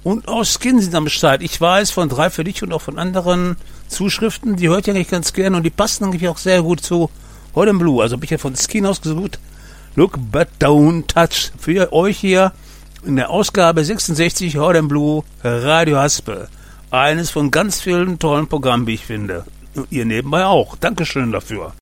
Und auch Skin sind am Start. Ich weiß von 3 für dich und auch von anderen Zuschriften, die hört ja eigentlich ganz gerne und die passen eigentlich auch sehr gut zu Hot and Blue. Also habe ich ja von Skin ausgesucht. Look but don't touch. Für euch hier in der Ausgabe 66 Hot and Blue Radio Haspel. Eines von ganz vielen tollen Programmen, wie ich finde. Und ihr nebenbei auch. Dankeschön dafür.